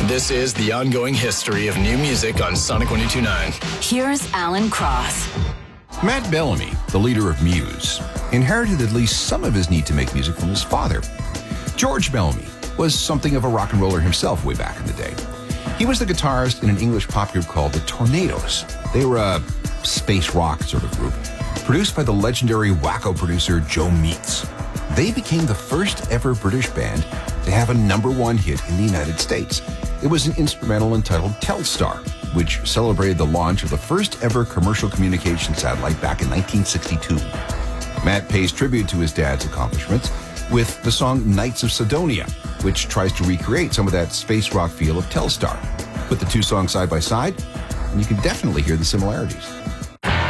This is the ongoing history of new music on Sonic 102.9. Here's Alan Cross. Matt Bellamy, the leader of Muse, inherited at least some of his need to make music from his father. George Bellamy was something of a rock and roller himself way back in the day. He was the guitarist in an English pop group called the Tornadoes. They were a space rock sort of group, produced by the legendary wacko producer Joe Meeks. They became the first ever British band to have a #1 hit in the United States. It was an instrumental entitled Telstar, which celebrated the launch of the first ever commercial communication satellite back in 1962. Matt pays tribute to his dad's accomplishments with the song Knights of Sidonia, which tries to recreate some of that space rock feel of Telstar. Put the two songs side by side, and you can definitely hear the similarities.